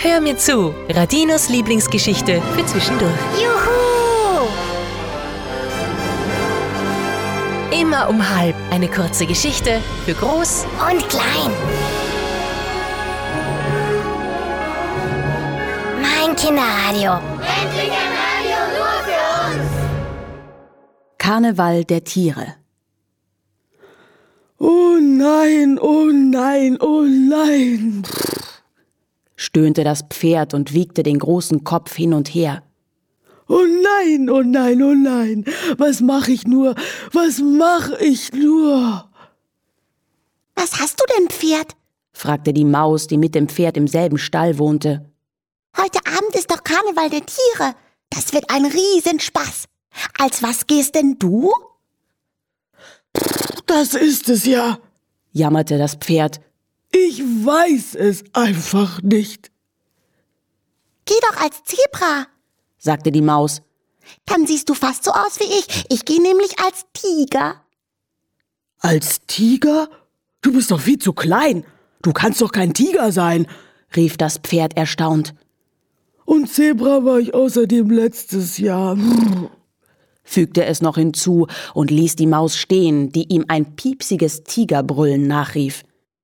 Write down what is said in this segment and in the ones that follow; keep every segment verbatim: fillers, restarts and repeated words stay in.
Hör mir zu, Radinos Lieblingsgeschichte für zwischendurch. Juhu! Immer um halb eine kurze Geschichte für groß Und klein. Mein Kinderradio. Endlich ein Radio nur für uns! Karneval der Tiere. Oh nein, oh nein, oh nein, Stöhnte das Pferd und wiegte den großen Kopf hin und her. oh nein, oh nein, oh nein, was mach ich nur, was mach ich nur? Was hast du denn, Pferd? Fragte die Maus, die mit dem Pferd im selben Stall wohnte. Heute Abend ist doch Karneval der Tiere. Das wird ein Riesenspaß. Als was gehst denn du? Das ist es ja. Jammerte das Pferd. Ich weiß es einfach nicht. Geh doch als Zebra. Sagte die Maus. Dann siehst du fast so aus wie ich. Ich gehe nämlich als Tiger. Als Tiger? Du bist doch viel zu klein. Du kannst doch kein Tiger sein, Rief das Pferd erstaunt. Und Zebra war ich außerdem letztes Jahr. Fügte es noch hinzu und ließ die Maus stehen, die ihm ein piepsiges Tigerbrüllen nachrief.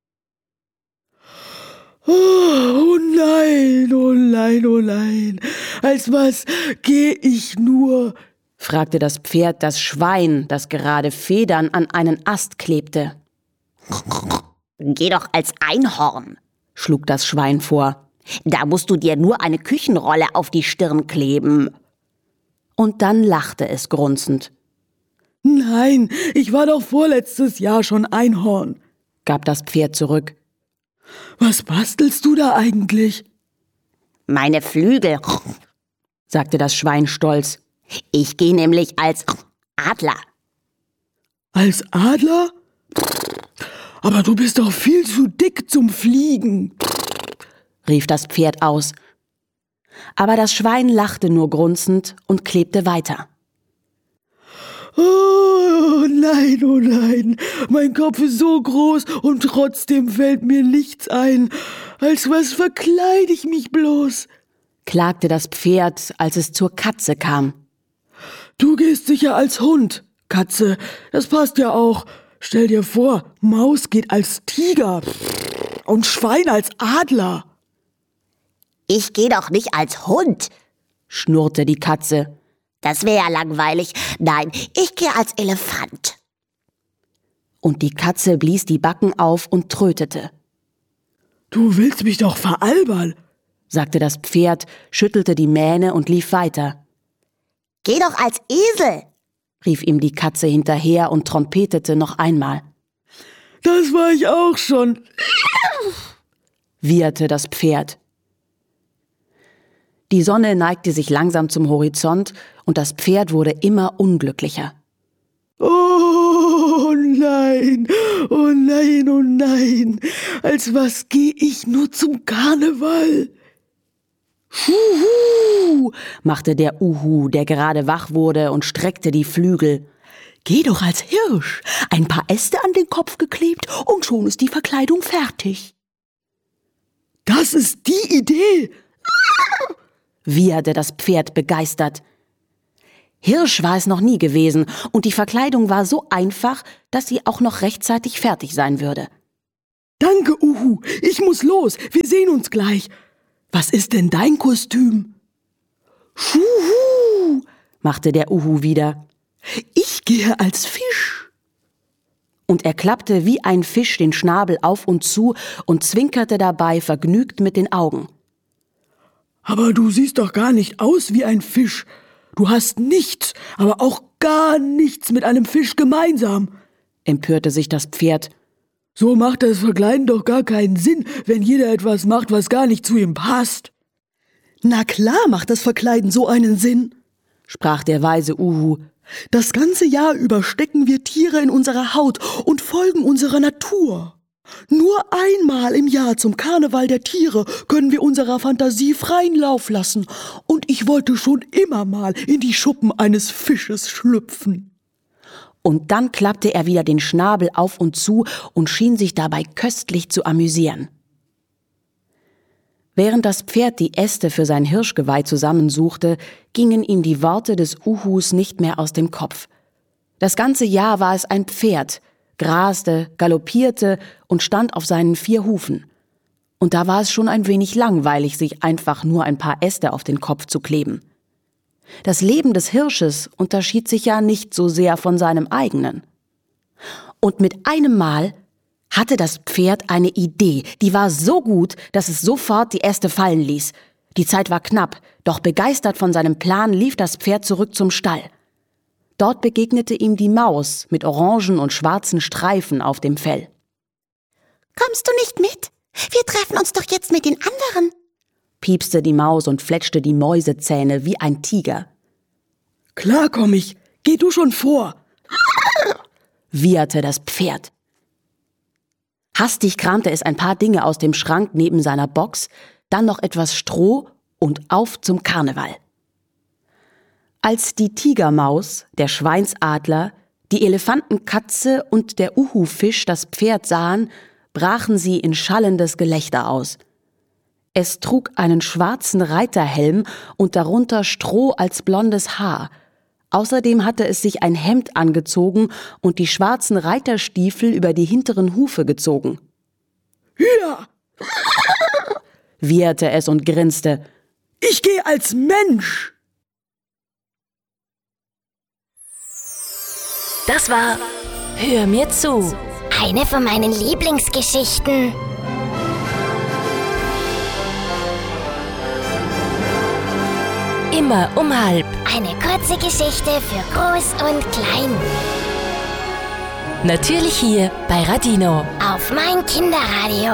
Oh, oh nein, oh nein, oh nein. Als was geh ich nur? Fragte das Pferd das Schwein, das gerade Federn an einen Ast klebte. Geh doch als Einhorn, Schlug das Schwein vor. Da musst du dir nur eine Küchenrolle auf die Stirn kleben. Und dann lachte es grunzend, Nein, ich war doch vorletztes Jahr schon Einhorn. gab das Pferd zurück. Was bastelst du da eigentlich? Meine Flügel, Sagte das Schwein stolz. ich gehe nämlich als Adler. Als Adler? Aber du bist doch viel zu dick zum Fliegen. Rief das Pferd aus. Aber das Schwein lachte nur grunzend und klebte weiter. Oh nein, oh nein, mein Kopf ist so groß und trotzdem fällt mir nichts ein. Als was verkleide ich mich bloß? Klagte das Pferd, als es zur Katze kam. Du gehst sicher als Hund, Katze, das passt ja auch. Stell dir vor, Maus geht als Tiger und Schwein als Adler. Ich gehe doch nicht als Hund. Schnurrte die Katze. Das wäre ja langweilig. Nein, ich gehe als Elefant. Und die Katze blies die Backen auf und trötete. Du willst mich doch veralbern. Sagte das Pferd, schüttelte die Mähne und lief weiter. Geh doch als Esel. Rief ihm die Katze hinterher und trompetete noch einmal. Das war ich auch schon. Wieherte das Pferd. Die Sonne neigte sich langsam zum Horizont und das Pferd wurde immer unglücklicher. Oh nein, oh nein, oh nein, als was geh ich nur zum Karneval? Huhu, machte der Uhu, der gerade wach wurde und streckte die Flügel. Geh doch als Hirsch, ein paar Äste an den Kopf geklebt und schon ist die Verkleidung fertig. Das ist die Idee, Wieherte das Pferd begeistert. Hirsch war es noch nie gewesen und die Verkleidung war so einfach, dass sie auch noch rechtzeitig fertig sein würde. Danke, Uhu, ich muss los, wir sehen uns gleich. Was ist denn dein Kostüm? Schuhu, machte der Uhu wieder. Ich gehe als Fisch. Und er klappte wie ein Fisch den Schnabel auf und zu und zwinkerte dabei vergnügt mit den Augen. Aber du siehst doch gar nicht aus wie ein Fisch. Du hast nichts, aber auch gar nichts mit einem Fisch gemeinsam, empörte sich das Pferd. So macht das Verkleiden doch gar keinen Sinn, wenn jeder etwas macht, was gar nicht zu ihm passt. Na klar macht das Verkleiden so einen Sinn, sprach der weise Uhu. Das ganze Jahr über stecken wir Tiere in unserer Haut und folgen unserer Natur. Nur einmal im Jahr zum Karneval der Tiere können wir unserer Fantasie freien Lauf lassen. Und ich wollte schon immer mal in die Schuppen eines Fisches schlüpfen. Und dann klappte er wieder den Schnabel auf und zu und schien sich dabei köstlich zu amüsieren. Während das Pferd die Äste für sein Hirschgeweih zusammensuchte, gingen ihm die Worte des Uhus nicht mehr aus dem Kopf. Das ganze Jahr war es ein Pferd, graste, galoppierte und stand auf seinen vier Hufen. Und da war es schon ein wenig langweilig, sich einfach nur ein paar Äste auf den Kopf zu kleben. Das Leben des Hirsches unterschied sich ja nicht so sehr von seinem eigenen. Und mit einem Mal hatte das Pferd eine Idee, die war so gut, dass es sofort die Äste fallen ließ. Die Zeit war knapp, doch begeistert von seinem Plan lief das Pferd zurück zum Stall. Dort begegnete ihm die Maus mit orangen und schwarzen Streifen auf dem Fell. Kommst du nicht mit? Wir treffen uns doch jetzt mit den anderen, piepste die Maus und fletschte die Mäusezähne wie ein Tiger. Klar komm ich, geh du schon vor, wieherte das Pferd. Hastig kramte es ein paar Dinge aus dem Schrank neben seiner Box, dann noch etwas Stroh und auf zum Karneval. Als die Tigermaus, der Schweinsadler, die Elefantenkatze und der Uhu-Fisch das Pferd sahen, brachen sie in schallendes Gelächter aus. Es trug einen schwarzen Reiterhelm und darunter Stroh als blondes Haar. Außerdem hatte es sich ein Hemd angezogen und die schwarzen Reiterstiefel über die hinteren Hufe gezogen. Ja, wieherte es und grinste. Ich gehe als Mensch. Das war Hör mir zu. Eine von meinen Lieblingsgeschichten. Immer um halb. Eine kurze Geschichte für Groß und Klein. Natürlich hier bei Radino. Auf mein Kinderradio.